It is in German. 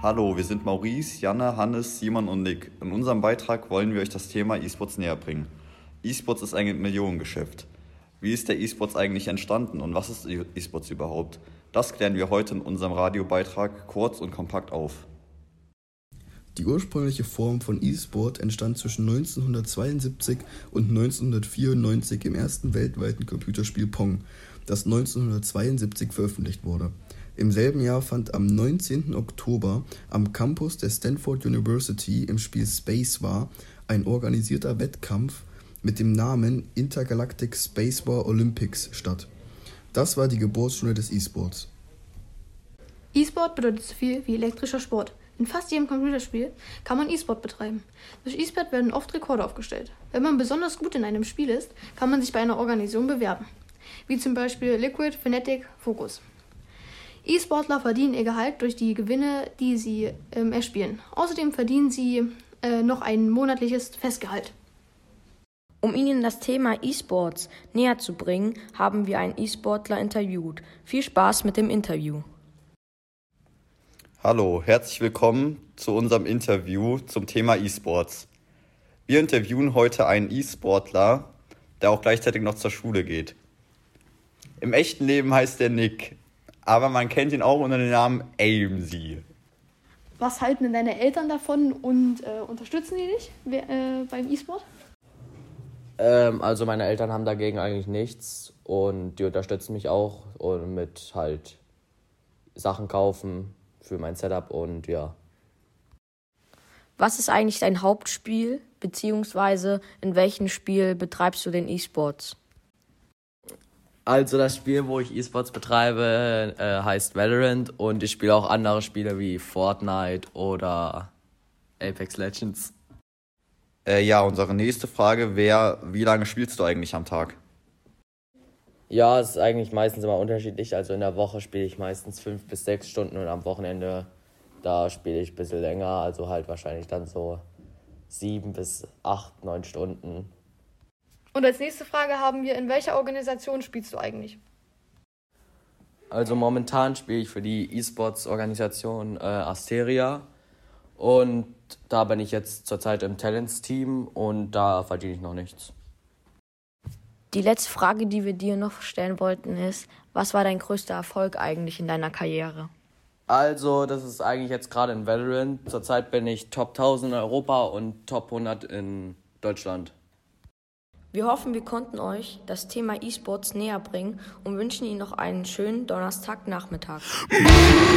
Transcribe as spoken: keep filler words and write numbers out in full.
Hallo, wir sind Maurice, Janne, Hannes, Simon und Nick. In unserem Beitrag wollen wir euch das Thema E-Sports näher bringen. E-Sports ist ein Millionengeschäft. Wie ist der E-Sports eigentlich entstanden und was ist E-Sports überhaupt? Das klären wir heute in unserem Radiobeitrag kurz und kompakt auf. Die ursprüngliche Form von E-Sport entstand zwischen neunzehnhundertzweiundsiebzig und neunzehnhundertvierundneunzig im ersten weltweiten Computerspiel Pong, das neunzehnhundertzweiundsiebzig veröffentlicht wurde. Im selben Jahr fand am neunzehnten Oktober am Campus der Stanford University im Spiel Space War ein organisierter Wettkampf mit dem Namen Intergalactic Space War Olympics statt. Das war die Geburtsstunde des E-Sports. E-Sport bedeutet so viel wie elektrischer Sport. In fast jedem Computerspiel kann man E-Sport betreiben. Durch E-Sport werden oft Rekorde aufgestellt. Wenn man besonders gut in einem Spiel ist, kann man sich bei einer Organisation bewerben, wie zum Beispiel Liquid, Fnatic, Focus. E-Sportler verdienen ihr Gehalt durch die Gewinne, die sie ähm, erspielen. Außerdem verdienen sie äh, noch ein monatliches Festgehalt. Um Ihnen das Thema E-Sports näher zu bringen, haben wir einen E-Sportler interviewt. Viel Spaß mit dem Interview. Hallo, herzlich willkommen zu unserem Interview zum Thema E-Sports. Wir interviewen heute einen E-Sportler, der auch gleichzeitig noch zur Schule geht. Im echten Leben heißt er Nick, aber man kennt ihn auch unter dem Namen Aimzy. Was halten denn deine Eltern davon und äh, unterstützen die dich äh, beim E-Sport? Ähm, also meine Eltern haben dagegen eigentlich nichts und die unterstützen mich auch und mit halt Sachen kaufen für mein Setup und ja. Was ist eigentlich dein Hauptspiel, beziehungsweise in welchem Spiel betreibst du den E-Sports? Also das Spiel, wo ich E-Sports betreibe, äh, heißt Valorant und ich spiele auch andere Spiele wie Fortnite oder Apex Legends. Äh, ja, unsere nächste Frage wäre, wie lange spielst du eigentlich am Tag? Ja, es ist eigentlich meistens immer unterschiedlich. Also in der Woche spiele ich meistens fünf bis sechs Stunden und am Wochenende, da spiele ich ein bisschen länger. Also halt wahrscheinlich dann so sieben bis acht, neun Stunden. Und als nächste Frage haben wir, in welcher Organisation spielst du eigentlich? Also momentan spiele ich für die E-Sports-Organisation äh, Asteria und da bin ich jetzt zurzeit im Talents-Team und da verdiene ich noch nichts. Die letzte Frage, die wir dir noch stellen wollten, ist, was war dein größter Erfolg eigentlich in deiner Karriere? Also, das ist eigentlich jetzt gerade in Valorant. Zurzeit bin ich Top tausend in Europa und Top hundert in Deutschland. Wir hoffen, wir konnten euch das Thema E-Sports näher bringen und wünschen Ihnen noch einen schönen Donnerstagnachmittag.